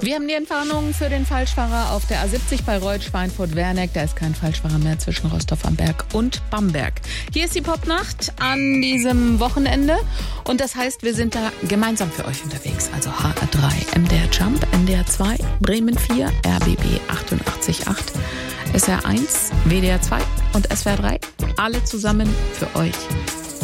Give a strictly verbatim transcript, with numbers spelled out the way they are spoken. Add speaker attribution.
Speaker 1: Wir haben die Entwarnung für den Falschfahrer auf der A siebzig bei Reut, Schweinfurt, Werneck. Da ist kein Falschfahrer mehr zwischen Rostov am Berg und Bamberg. Hier ist die Popnacht an diesem Wochenende. Und das heißt, wir sind da gemeinsam für euch unterwegs. Also H R drei, M D R Jump, N D R zwei, Bremen vier, R B B achtundachtzig Komma acht, S R eins, W D R zwei und S W R drei. Alle zusammen für euch.